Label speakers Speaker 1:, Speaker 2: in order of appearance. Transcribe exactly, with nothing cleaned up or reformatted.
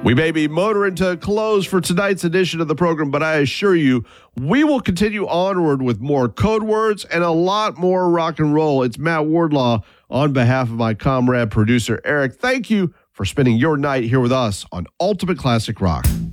Speaker 1: We may be motoring to a close for tonight's edition of the program, but I assure you, we will continue onward with more code words and a lot more rock and roll. It's Matt Wardlaw on behalf of my comrade producer, Eric. Thank you for spending your night here with us on Ultimate Classic Rock.